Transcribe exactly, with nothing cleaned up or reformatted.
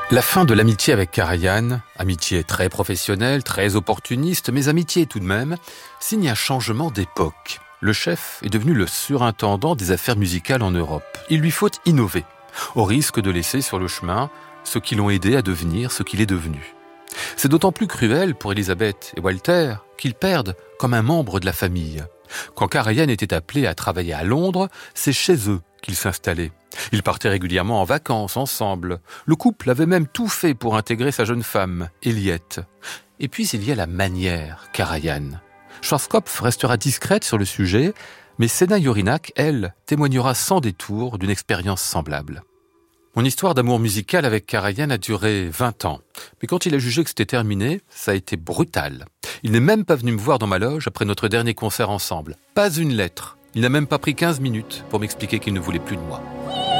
La fin de l'amitié avec Karajan, amitié très professionnelle, très opportuniste, mais amitié tout de même, signe un changement d'époque. Le chef est devenu le surintendant des affaires musicales en Europe. Il lui faut innover, au risque de laisser sur le chemin ceux qui l'ont aidé à devenir ce qu'il est devenu. C'est d'autant plus cruel pour Elisabeth et Walter qu'ils perdent comme un membre de la famille. Quand Karajan était appelé à travailler à Londres, c'est chez eux qu'il s'installait. Ils partaient régulièrement en vacances ensemble. Le couple avait même tout fait pour intégrer sa jeune femme, Eliette. Et puis il y a la manière Karajan. Schwarzkopf restera discrète sur le sujet, mais Sena Jorinak, elle, témoignera sans détour d'une expérience semblable. Mon histoire d'amour musical avec Karajan a duré vingt ans. Mais quand il a jugé que c'était terminé, ça a été brutal. Il n'est même pas venu me voir dans ma loge après notre dernier concert ensemble. Pas une lettre. Il n'a même pas pris quinze minutes pour m'expliquer qu'il ne voulait plus de moi.